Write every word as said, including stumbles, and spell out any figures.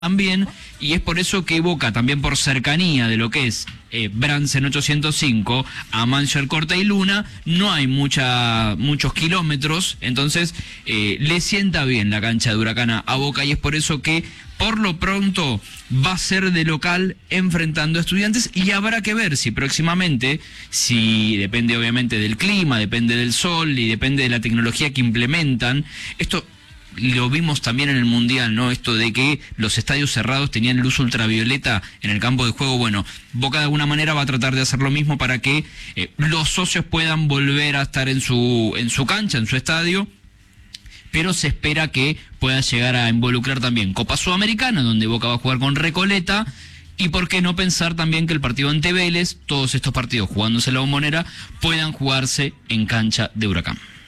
también, y es por eso que Boca, también por cercanía de lo que es eh, Bransen ochocientos cinco a Manchester, Corta y Luna, no hay mucha, muchos kilómetros, entonces eh, le sienta bien la cancha de Huracán a Boca, y es por eso que por lo pronto va a ser de local enfrentando a Estudiantes, y habrá que ver si próximamente, si depende obviamente del clima, depende del sol y depende de la tecnología que implementan, esto lo vimos también en el Mundial, ¿no? Esto de que los estadios cerrados tenían luz ultravioleta en el campo de juego. Bueno, Boca de alguna manera va a tratar de hacer lo mismo para que eh, los socios puedan volver a estar en su, en su cancha, en su estadio, pero se espera que pueda llegar a involucrar también Copa Sudamericana, donde Boca va a jugar con Recoleta, y por qué no pensar también que el partido ante Vélez, todos estos partidos jugándose en la Bombonera, puedan jugarse en cancha de Huracán.